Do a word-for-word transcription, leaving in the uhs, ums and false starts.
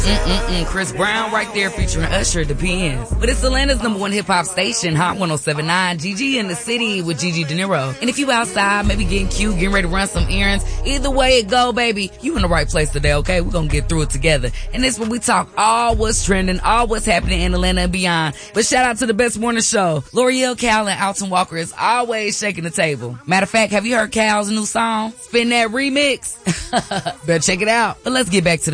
Mm-mm-mm. Chris Brown right there featuring Usher, Depends. But it's Atlanta's number one hip-hop station, Hot one oh seven point nine. Gigi in the City with Gigi De Niro. And if you outside, maybe getting cute, getting ready to run some errands, either way it go, baby, you in the right place today, okay? We're gonna get through it together. And this is where we talk all what's trending, all what's happening in Atlanta and beyond. But shout out to the best morning show. L'Oreal Cal and Alton Walker is always shaking the table. Matter of fact, have you heard Cal's new song? Spin that remix. Better check it out. But let's get back to the